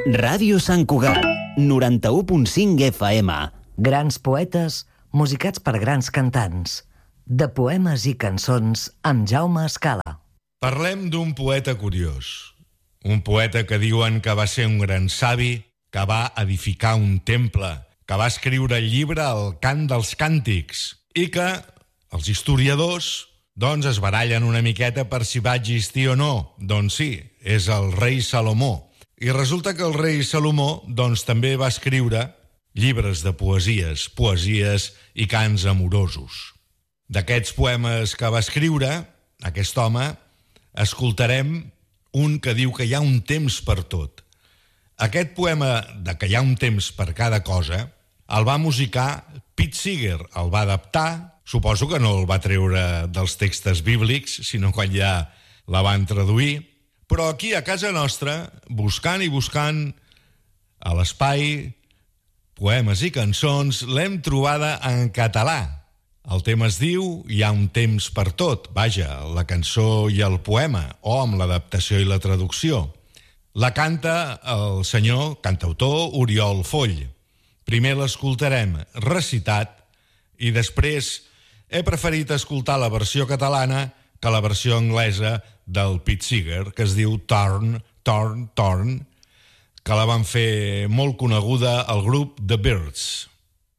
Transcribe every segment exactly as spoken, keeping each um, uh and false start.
Ràdio Sant Cugat, noranta-u punt cinc F M. Grans poetes musicats per grans cantants. De poemes i cançons amb Jaume Escala. Parlem d'un poeta curiós. Un poeta que diuen que va ser un gran savi, que va edificar un temple, que va escriure el llibre El cant dels càntics i que els historiadors doncs es barallen una miqueta per si va existir o no. Doncs sí, és el rei Salomó. I resulta que el rei Salomó doncs també va escriure llibres de poesies, poesies i cants amorosos. D'aquests poemes que va escriure, aquest home, escoltarem un que diu que hi ha un temps per tot. Aquest poema de que hi ha un temps per cada cosa el va musicar Pete Seeger, el va adaptar, suposo que no el va treure dels textos bíblics, sinó quan ja la van traduir, però aquí a casa nostra, buscant i buscant a l'espai poemes i cançons, l'hem trobada en català. El tema es diu Hi ha un temps per tot, vaja, la cançó i el poema, o amb l'adaptació i la traducció. La canta el senyor cantautor Oriol Foll. Primer l'escoltarem recitat i després he preferit escoltar la versió catalana que la versió anglesa del Pete Seeger, que es diu Turn, Turn, Turn, que la van fer molt coneguda al grup The Byrds.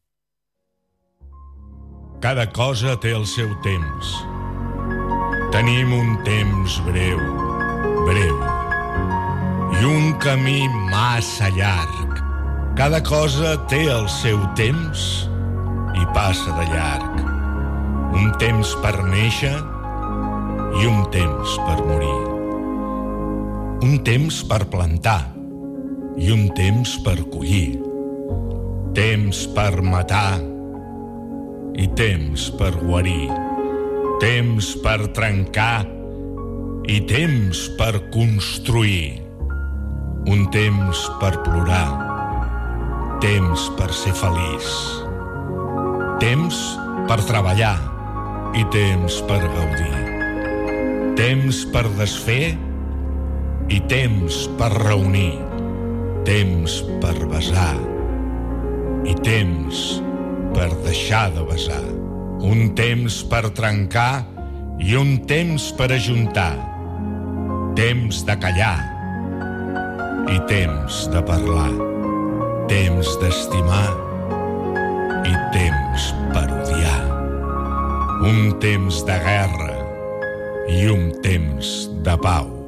Cada cosa té el seu temps. Tenim un temps breu, breu, i un camí massa llarg. Cada cosa té el seu temps i passa de llarg. Un temps per néixer i un temps per morir. Un temps per plantar i un temps per collir. Temps per matar i temps per guarir. Temps per trencar i temps per construir. Un temps per plorar. Temps per ser feliç. Temps per treballar i temps per gaudir. Temps per desfer i temps per reunir. Temps per besar i temps per deixar de besar. Un temps per trencar i un temps per ajuntar. Temps de callar i temps de parlar. Temps d'estimar i temps per odiar. Un temps de guerra i un temps de pau.